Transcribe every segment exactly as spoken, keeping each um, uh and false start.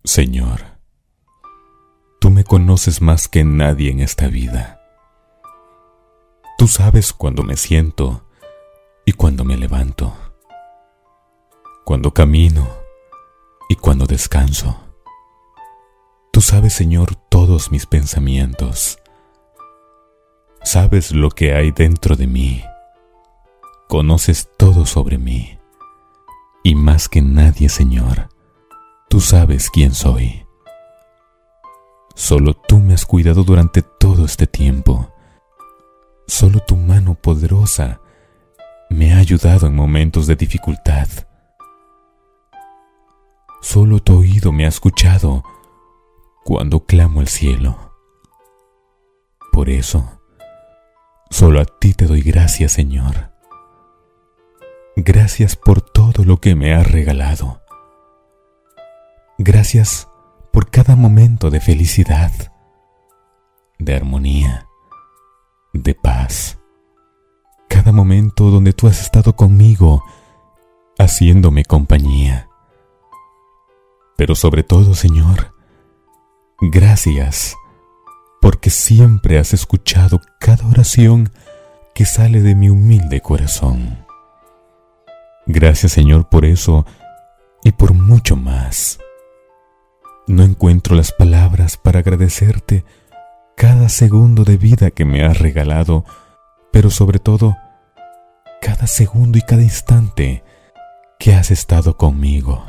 Señor, tú me conoces más que nadie en esta vida. Tú sabes cuando me siento y cuando me levanto, cuando camino y cuando descanso. Tú sabes, Señor, todos mis pensamientos. Sabes lo que hay dentro de mí. Conoces todo sobre mí. Y más que nadie, Señor, tú sabes quién soy. Solo tú me has cuidado durante todo este tiempo. Solo tu mano poderosa me ha ayudado en momentos de dificultad. Solo tu oído me ha escuchado cuando clamo al cielo. Por eso, solo a ti te doy gracias, Señor. Gracias por todo lo que me has regalado. Gracias por cada momento de felicidad, de armonía, de paz. Cada momento donde tú has estado conmigo, haciéndome compañía. Pero sobre todo, Señor, gracias porque siempre has escuchado cada oración que sale de mi humilde corazón. Gracias, Señor, por eso y por mucho más. No encuentro las palabras para agradecerte cada segundo de vida que me has regalado, pero sobre todo, cada segundo y cada instante que has estado conmigo.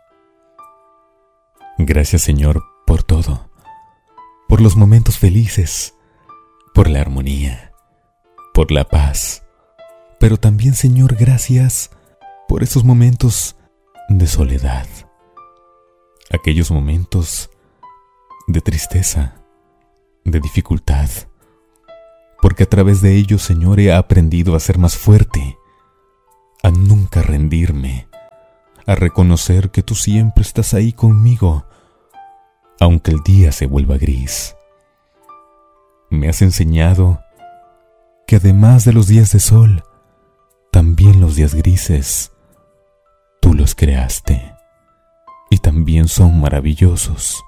Gracias, Señor, por todo, por los momentos felices, por la armonía, por la paz, pero también, Señor, gracias por esos momentos de soledad, aquellos momentos de tristeza, de dificultad, porque a través de ellos, Señor, he aprendido a ser más fuerte, a nunca rendirme, a reconocer que tú siempre estás ahí conmigo, aunque el día se vuelva gris. Me has enseñado que además de los días de sol, también los días grises, tú los creaste y también son maravillosos.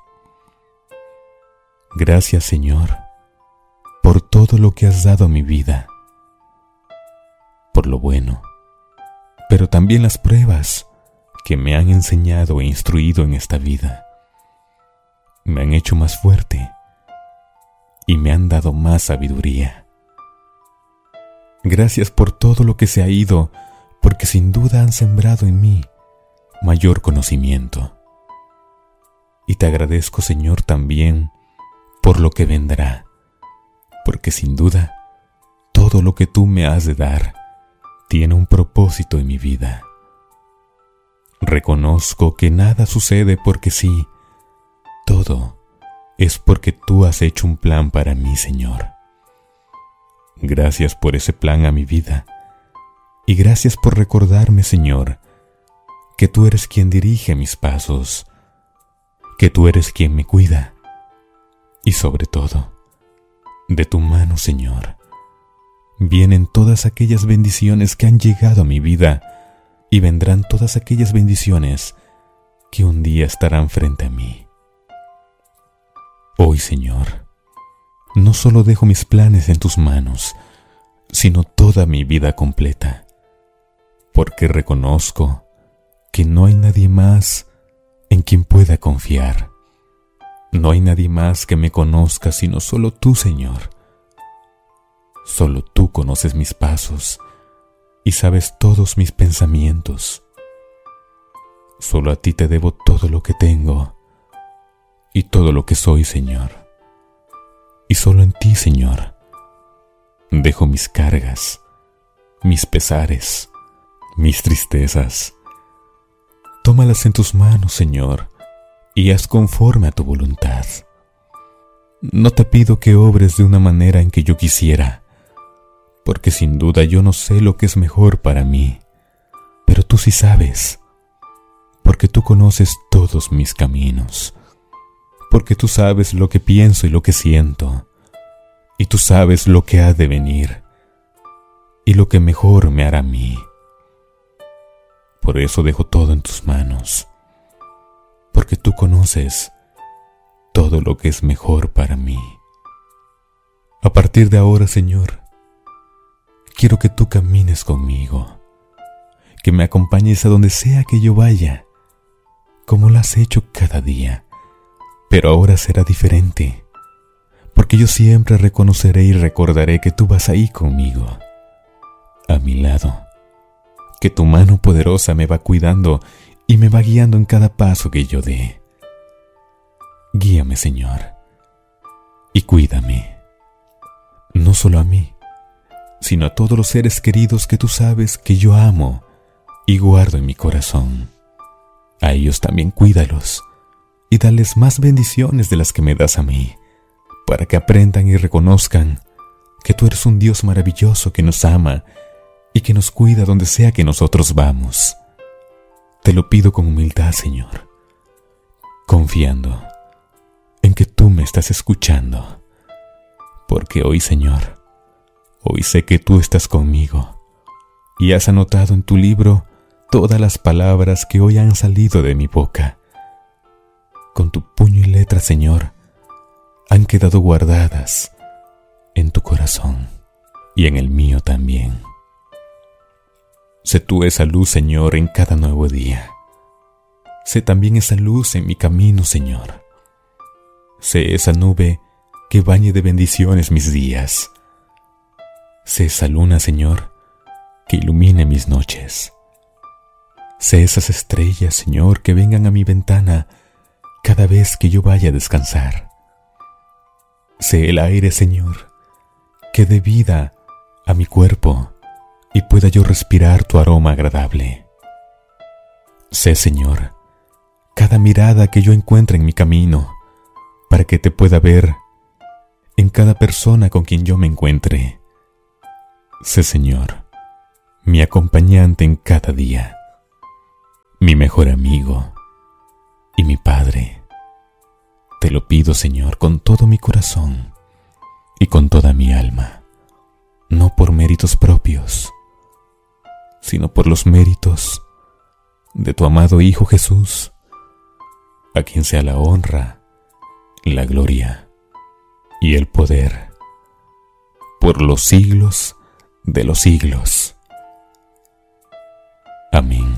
Gracias, Señor, por todo lo que has dado a mi vida, por lo bueno, pero también las pruebas que me han enseñado e instruido en esta vida. Me han hecho más fuerte y me han dado más sabiduría. Gracias por todo lo que se ha ido, porque sin duda han sembrado en mí mayor conocimiento. Y te agradezco, Señor, también por lo que vendrá, porque sin duda todo lo que tú me has de dar tiene un propósito en mi vida. Reconozco que nada sucede porque sí, todo es porque tú has hecho un plan para mí, Señor. Gracias por ese plan a mi vida. Y gracias por recordarme, Señor, que tú eres quien dirige mis pasos, que tú eres quien me cuida. Y sobre todo, de tu mano, Señor, vienen todas aquellas bendiciones que han llegado a mi vida y vendrán todas aquellas bendiciones que un día estarán frente a mí. Hoy, Señor, no solo dejo mis planes en tus manos, sino toda mi vida completa, porque reconozco que no hay nadie más en quien pueda confiar. No hay nadie más que me conozca sino solo tú, Señor. Solo tú conoces mis pasos y sabes todos mis pensamientos. Solo a ti te debo todo lo que tengo y todo lo que soy, Señor. Y solo en ti, Señor, dejo mis cargas, mis pesares, mis tristezas. Tómalas en tus manos, Señor, y haz conforme a tu voluntad. No te pido que obres de una manera en que yo quisiera, porque sin duda yo no sé lo que es mejor para mí, pero tú sí sabes, porque tú conoces todos mis caminos, porque tú sabes lo que pienso y lo que siento, y tú sabes lo que ha de venir, y lo que mejor me hará a mí. Por eso dejo todo en tus manos, porque tú conoces todo lo que es mejor para mí. A partir de ahora, Señor, quiero que tú camines conmigo, que me acompañes a donde sea que yo vaya, como lo has hecho cada día, pero ahora será diferente, porque yo siempre reconoceré y recordaré que tú vas ahí conmigo, a mi lado, que tu mano poderosa me va cuidando y me va guiando en cada paso que yo dé. Guíame, Señor, y cuídame, no solo a mí, sino a todos los seres queridos que tú sabes que yo amo y guardo en mi corazón. A ellos también cuídalos y dales más bendiciones de las que me das a mí, para que aprendan y reconozcan que tú eres un Dios maravilloso que nos ama y que nos cuida donde sea que nosotros vamos. Te lo pido con humildad, Señor, confiando en que tú me estás escuchando, porque hoy, Señor, hoy sé que tú estás conmigo y has anotado en tu libro todas las palabras que hoy han salido de mi boca. Con tu puño y letra, Señor, han quedado guardadas en tu corazón y en el mío también. Sé tú esa luz, Señor, en cada nuevo día. Sé también esa luz en mi camino, Señor. Sé esa nube que bañe de bendiciones mis días. Sé esa luna, Señor, que ilumine mis noches. Sé esas estrellas, Señor, que vengan a mi ventana cada vez que yo vaya a descansar. Sé el aire, Señor, que dé vida a mi cuerpo y pueda yo respirar tu aroma agradable. Sé, Señor, cada mirada que yo encuentre en mi camino, para que te pueda ver en cada persona con quien yo me encuentre. Sé, Señor, mi acompañante en cada día, mi mejor amigo y mi Padre. Te lo pido, Señor, con todo mi corazón y con toda mi alma, no por méritos propios, sino por los méritos de tu amado Hijo Jesús, a quien sea la honra, la gloria y el poder por los siglos de los siglos. Amén.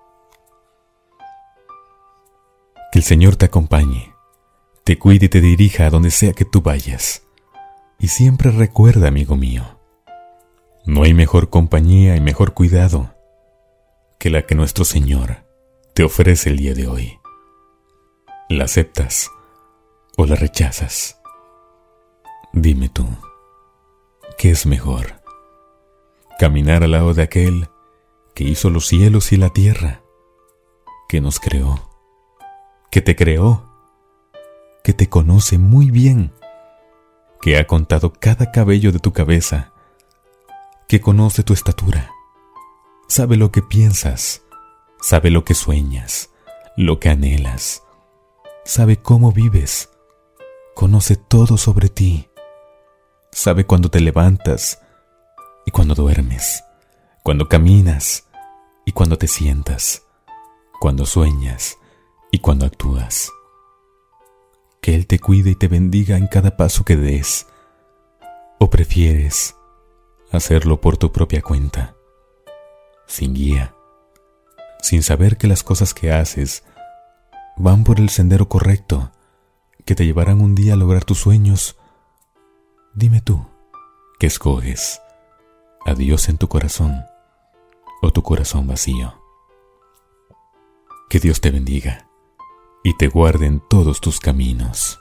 Que el Señor te acompañe, te cuide y te dirija a donde sea que tú vayas. Y siempre recuerda, amigo mío, no hay mejor compañía y mejor cuidado que la que nuestro Señor te ofrece el día de hoy. ¿La aceptas o la rechazas? Dime tú, ¿qué es mejor? ¿Caminar al lado de aquel que hizo los cielos y la tierra, que nos creó, que te creó, que te conoce muy bien, que ha contado cada cabello de tu cabeza, que conoce tu estatura, sabe lo que piensas, sabe lo que sueñas, lo que anhelas, sabe cómo vives, conoce todo sobre ti, sabe cuando te levantas y cuando duermes, cuando caminas y cuando te sientas, cuando sueñas y cuando actúas. Que Él te cuide y te bendiga en cada paso que des, o prefieres hacerlo por tu propia cuenta, sin guía, sin saber que las cosas que haces van por el sendero correcto, que te llevarán un día a lograr tus sueños. Dime tú, ¿qué escoges? ¿A Dios en tu corazón o tu corazón vacío? Que Dios te bendiga y te guarde en todos tus caminos.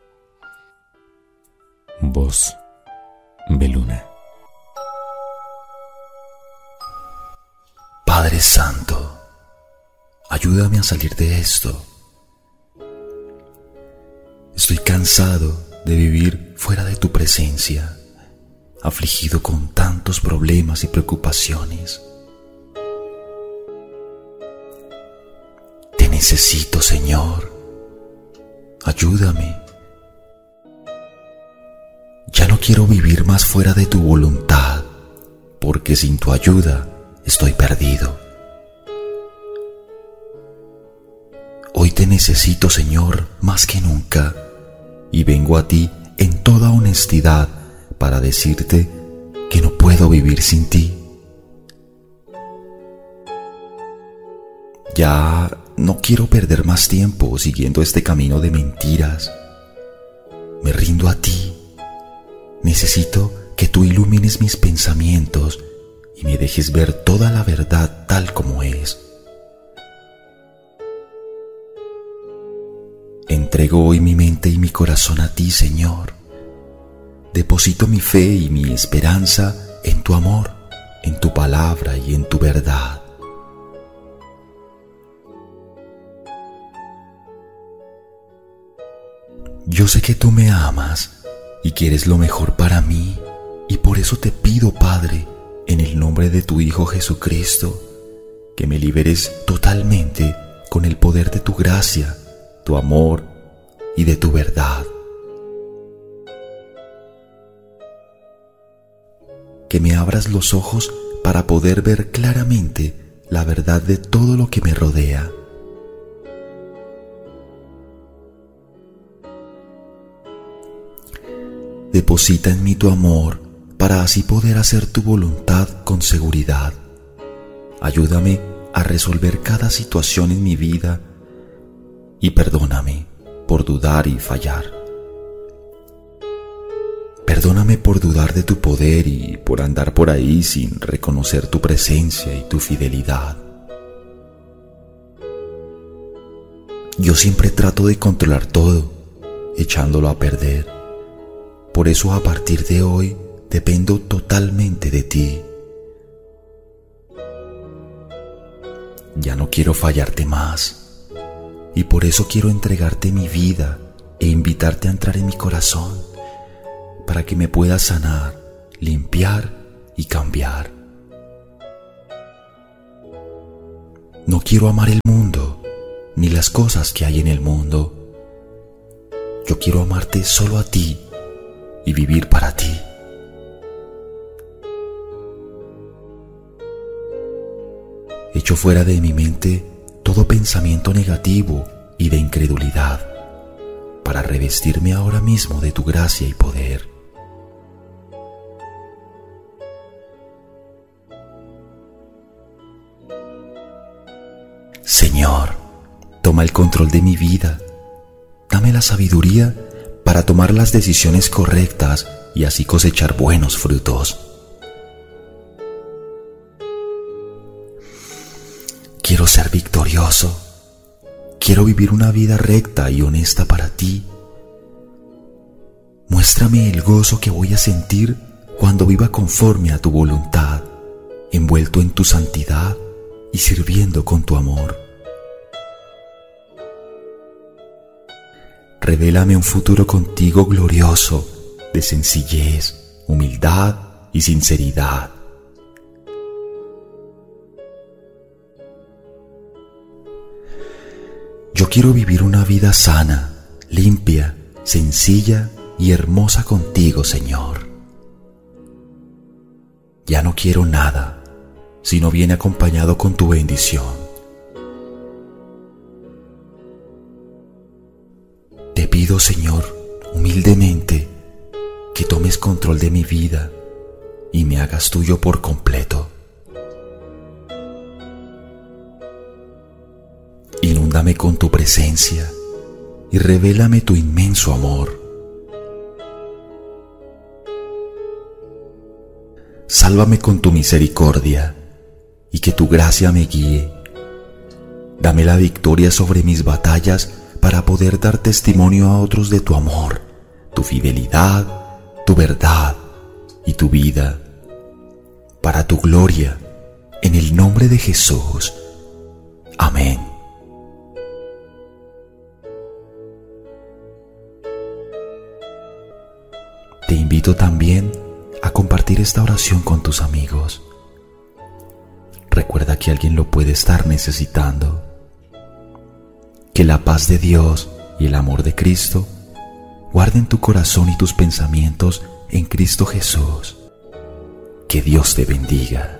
Voz Beluna. Padre Santo, ayúdame a salir de esto. Estoy cansado de vivir fuera de tu presencia, afligido con tantos problemas y preocupaciones. Te necesito, Señor. Ayúdame. Ya no quiero vivir más fuera de tu voluntad, porque sin tu ayuda estoy perdido. Hoy te te necesito, Señor, más que nunca, y vengo a ti en toda honestidad para decirte que no puedo vivir sin ti. Ya no quiero perder más tiempo siguiendo este camino de mentiras. Me rindo a ti. Necesito que tú ilumines mis pensamientos y me dejes ver toda la verdad tal como es. Entrego hoy mi mente y mi corazón a ti, Señor. Deposito mi fe y mi esperanza en tu amor, en tu palabra y en tu verdad. Yo sé que tú me amas y quieres lo mejor para mí, y por eso te pido, Padre, en el nombre de tu Hijo Jesucristo, que me liberes totalmente con el poder de tu gracia, tu amor y de tu verdad. Que me abras los ojos para poder ver claramente la verdad de todo lo que me rodea. Deposita en mí tu amor para así poder hacer tu voluntad con seguridad. Ayúdame a resolver cada situación en mi vida y perdóname por dudar y fallar. Perdóname por dudar de tu poder y por andar por ahí sin reconocer tu presencia y tu fidelidad. Yo siempre trato de controlar todo, echándolo a perder. Por eso a partir de hoy dependo totalmente de ti. Ya no quiero fallarte más, y por eso quiero entregarte mi vida e invitarte a entrar en mi corazón para que me puedas sanar, limpiar y cambiar. No quiero amar el mundo ni las cosas que hay en el mundo. Yo quiero amarte solo a ti y vivir para ti. Echo fuera de mi mente todo pensamiento negativo y de incredulidad para revestirme ahora mismo de tu gracia y poder. Señor, toma el control de mi vida. Dame la sabiduría para tomar las decisiones correctas y así cosechar buenos frutos. Quiero ser victorioso. Quiero vivir una vida recta y honesta para ti. Muéstrame el gozo que voy a sentir cuando viva conforme a tu voluntad, envuelto en tu santidad y sirviendo con tu amor. Revélame un futuro contigo glorioso, de sencillez, humildad y sinceridad. Yo quiero vivir una vida sana, limpia, sencilla y hermosa contigo, Señor. Ya no quiero nada, sino viene acompañado con tu bendición. Te pido, Señor, humildemente, que tomes control de mi vida y me hagas tuyo por completo. Inúndame con tu presencia y revélame tu inmenso amor. Sálvame con tu misericordia y que tu gracia me guíe. Dame la victoria sobre mis batallas para poder dar testimonio a otros de tu amor, tu fidelidad, tu verdad y tu vida. Para tu gloria, en el nombre de Jesús. Amén. Te invito también a compartir esta oración con tus amigos. Recuerda que alguien lo puede estar necesitando. Que la paz de Dios y el amor de Cristo guarden tu corazón y tus pensamientos en Cristo Jesús. Que Dios te bendiga.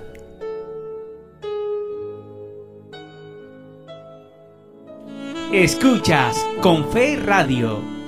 Escuchas Con Fe Radio.